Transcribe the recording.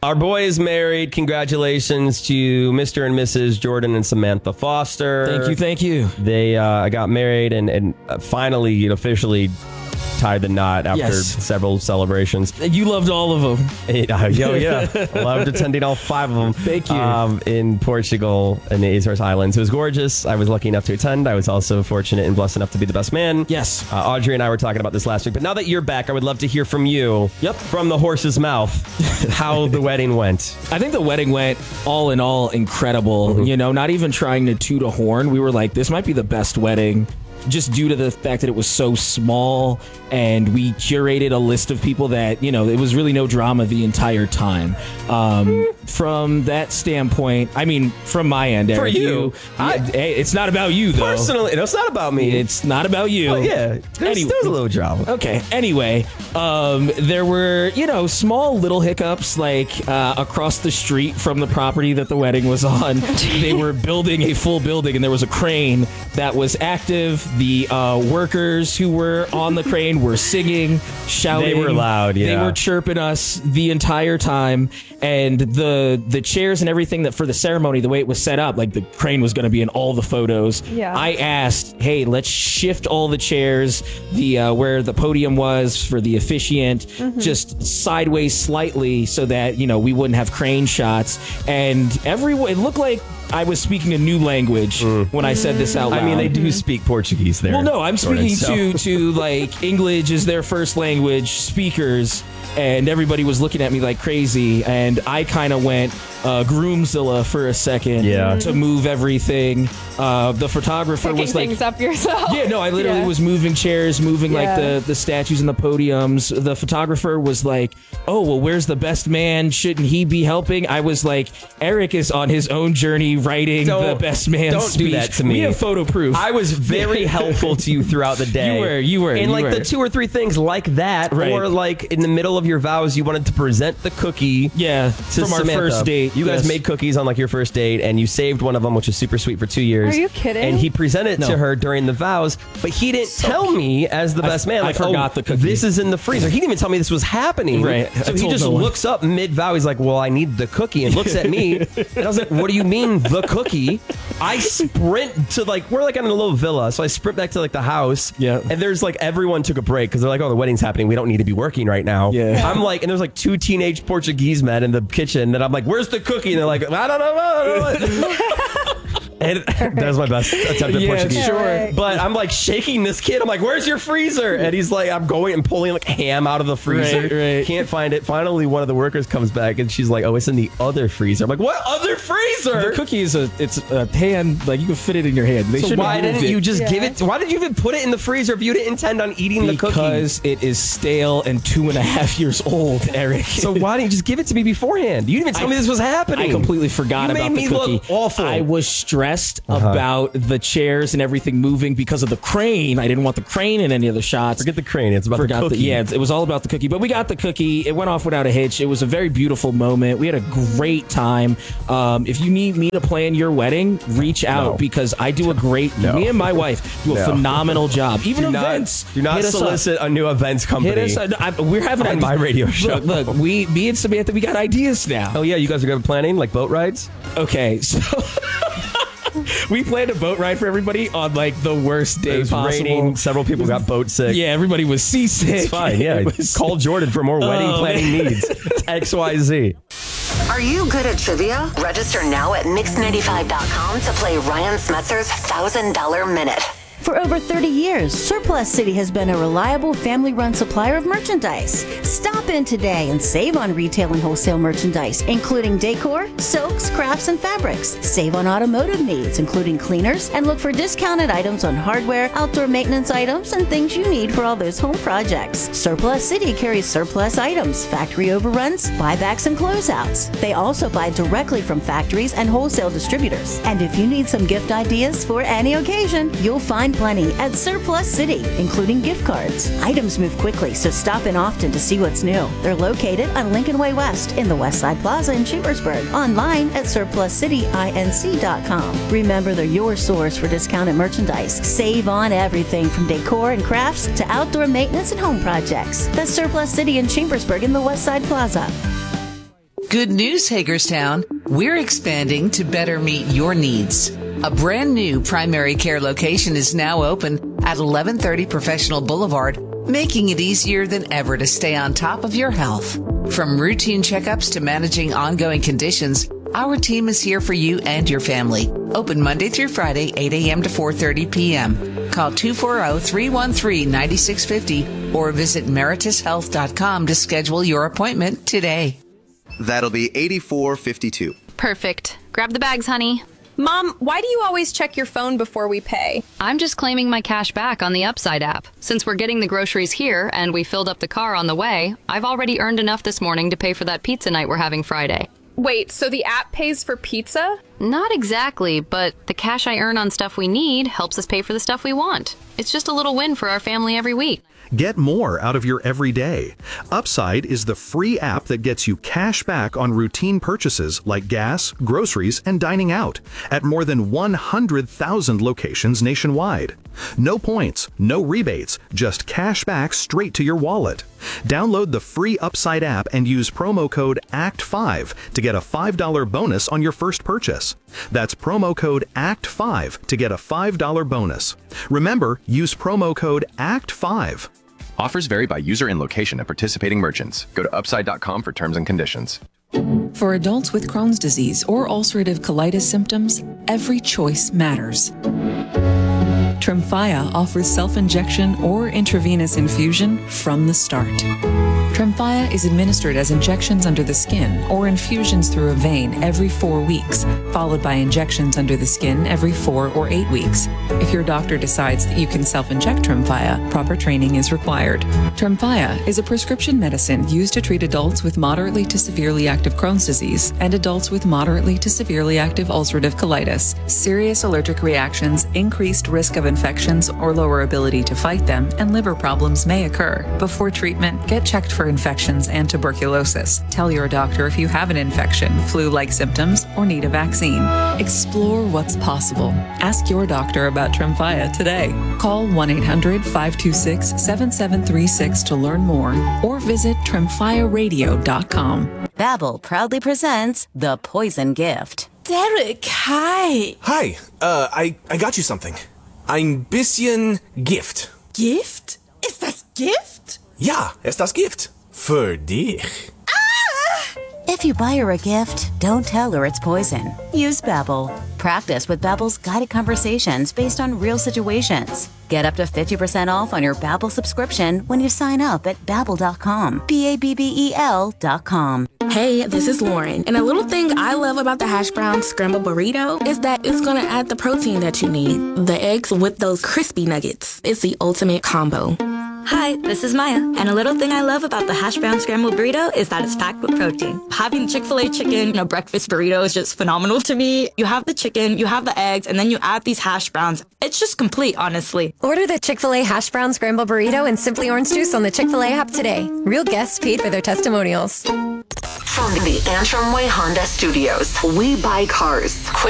Our boy is married. Congratulations to Mr. and Mrs. Jordan and Samantha Foster. Thank you. They got married and finally officially tied the knot after several celebrations. You loved all of them. Yeah. Loved attending all 5 of them. Thank you. In Portugal and the Azores Islands. It was gorgeous. I was lucky enough to attend. I was also fortunate and blessed enough to be the best man. Yes. Audrey and I were talking about this last week. But now that you're back, I would love to hear from you. Yep. From the horse's mouth, how the wedding went. I think the wedding went all in all incredible. You know, not even trying to toot a horn. We were like, this might be the best wedding, just due to the fact that it was so small, and we curated a list of people that, you know, it was really no drama the entire time. From that standpoint, I mean, from my end, Eric, for you, hey, it's not about you, though. Personally, it's not about me. It's not about you. Oh, yeah. There's a little drama. Okay. Anyway, there were, you know, small little hiccups, like across the street from the property that the wedding was on. They were building a full building, and there was a crane that was active. The workers who were on the crane were singing, shouting. They were loud, yeah. They were chirping us the entire time. And the chairs and everything that for the ceremony, the way it was set up, like the crane was going to be in all the photos. Yeah. I asked, hey, let's shift all the chairs, the where the podium was for the officiant, just sideways slightly so that, you know, we wouldn't have crane shots. And everyone, it looked like I was speaking a new language when I said this out loud. I mean, they do speak Portuguese there. Well, no, I'm Jordan, speaking to like English is their first language speakers, and everybody was looking at me like crazy, and I kind of went Groomzilla for a second to move everything. The photographer Picking was like, things up yourself. yeah, no, I literally was moving chairs, moving like the statues and the podiums. The photographer was like, oh, well, where's the best man? Shouldn't he be helping? I was like, Eric is on his own journey writing the best man Don't speech. do that to me. We have photo proof. I was very helpful to you throughout the day. You were. And like the 2 or 3 things like that, or like in the middle of your vows, you wanted to present the cookie. Yeah, to from our Samantha. first date. You guys made cookies on like your first date, and you saved one of them, which was super sweet for 2 years. Are you kidding? And he presented it to her during the vows, but he didn't tell me as the best man. Like, I forgot the cookie. This is in the freezer. He didn't even tell me this was happening. Right. So he just looks up mid-vow. He's like, well, I need the cookie, and looks at me. And I was like, what do you mean the cookie? I sprint to like, we're like in a little villa. So I sprint back to like the house. Yeah. And there's like, everyone took a break because they're like, oh, the wedding's happening. We don't need to be working right now. Yeah. I'm like, and there's like 2 teenage Portuguese men in the kitchen. And I'm like, where's the cookie? And they're like, I don't know. And that was my best attempt at Portuguese. Sure. But I'm like shaking this kid. I'm like, where's your freezer? And he's like, I'm going and pulling like ham out of the freezer. Right. Can't find it. Finally, one of the workers comes back and she's like, oh, it's in the other freezer. I'm like, what other freezer? The cookie is it's a hand, like you can fit it in your hand. So why didn't you just give it? Why did you even put it in the freezer if you didn't intend on eating the cookie? Because it is stale and 2.5 years old, Eric. So why didn't you just give it to me beforehand? You didn't even tell me this was happening. I completely forgot about the cookie. You made me look awful. I was stressed about the chairs and everything moving because of the crane. I didn't want the crane in any of the shots. Forget the crane. It's about the cookie. It was all about the cookie. But we got the cookie. It went off without a hitch. It was a very beautiful moment. We had a great time. If you need me to plan your wedding, reach out because I do a great. Me and my wife do a phenomenal job. Even events. Do not solicit a new events company. Hit us. We're having on my radio show. Look, me and Samantha, we got ideas now. Oh yeah, you guys are going to be planning like boat rides. Okay, so. We planned a boat ride for everybody on like the worst day possible. It was raining. Several people got boat sick. Yeah, everybody was seasick. It's fine. Yeah, call Jordan for more wedding planning needs. It's XYZ. Are you good at trivia? Register now at Mix95.com to play Ryan Smetzer's $1,000 Minute. For over 30 years, Surplus City has been a reliable family-run supplier of merchandise. Stop in today and save on retail and wholesale merchandise, including decor, silks, crafts, and fabrics. Save on automotive needs, including cleaners, and look for discounted items on hardware, outdoor maintenance items, and things you need for all those home projects. Surplus City carries surplus items, factory overruns, buybacks, and closeouts. They also buy directly from factories and wholesale distributors. And if you need some gift ideas for any occasion, you'll find plenty at Surplus City, including gift cards. Items move quickly, so stop in often to see what's new. They're located on Lincoln Way West in the West Side Plaza in Chambersburg. Online at surpluscityinc.com. Remember, they're your source for discounted merchandise. Save on everything from decor and crafts to outdoor maintenance and home projects. That's Surplus City in Chambersburg in the West Side Plaza. Good news, Hagerstown. We're expanding to better meet your needs. A brand new primary care location is now open at 1130 Professional Boulevard, making it easier than ever to stay on top of your health. From routine checkups to managing ongoing conditions, our team is here for you and your family. Open Monday through Friday, 8 a.m. to 4:30 p.m. Call 240-313-9650 or visit meritushealth.com to schedule your appointment today. That'll be $84.52. Perfect. Grab the bags, honey. Mom, why do you always check your phone before we pay? I'm just claiming my cash back on the Upside app. Since we're getting the groceries here and we filled up the car on the way, I've already earned enough this morning to pay for that pizza night we're having Friday. Wait, so the app pays for pizza? Not exactly, but the cash I earn on stuff we need helps us pay for the stuff we want. It's just a little win for our family every week. Get more out of your everyday. Upside is the free app that gets you cash back on routine purchases like gas, groceries, and dining out at more than 100,000 locations nationwide. No points, no rebates, just cash back straight to your wallet. Download the free Upside app and use promo code ACT5 to get a $5 bonus on your first purchase. That's promo code ACT5 to get a $5 bonus. Remember, use promo code ACT5. Offers vary by user and location at participating merchants. Go to upside.com for terms and conditions. For adults with Crohn's disease or ulcerative colitis symptoms, every choice matters. Tremfya offers self-injection or intravenous infusion from the start. Tremfya is administered as injections under the skin or infusions through a vein every 4 weeks, followed by injections under the skin every 4 or 8 weeks. If your doctor decides that you can self-inject Tremfya, proper training is required. Tremfya is a prescription medicine used to treat adults with moderately to severely active Crohn's disease and adults with moderately to severely active ulcerative colitis. Serious allergic reactions, increased risk of infections or lower ability to fight them, and liver problems may occur. Before treatment, get checked for infections and tuberculosis. Tell your doctor if you have an infection, flu-like symptoms, or need a vaccine. Explore what's possible. Ask your doctor about Tremfya today. Call 1-800-526-7736 to learn more or visit tremfyaradio.com. Babbel proudly presents The Poison Gift. Derek, hi. Hi, I got you something. Ein bisschen Gift. Gift? Ist das Gift? Ja, ist das Gift. Für dich. If you buy her a gift, don't tell her it's poison. Use Babbel. Practice with Babbel's guided conversations based on real situations. Get up to 50% off on your Babbel subscription when you sign up at Babbel.com. Babbel.com. Hey, this is Lauren, and a little thing I love about the hash brown scrambled burrito is that it's gonna add the protein that you need. The eggs with those crispy nuggets. It's the ultimate combo. Hi, this is Maya, and a little thing I love about the hash brown scrambled burrito is that it's packed with protein. Having Chick-fil-A chicken in a breakfast burrito is just phenomenal to me. You have the chicken, you have the eggs, and then you add these hash browns. It's just complete, honestly. Order the Chick-fil-A hash brown scrambled burrito and Simply Orange Juice on the Chick-fil-A app today. Real guests paid for their testimonials. From the Antrim Way Honda Studios, we buy cars.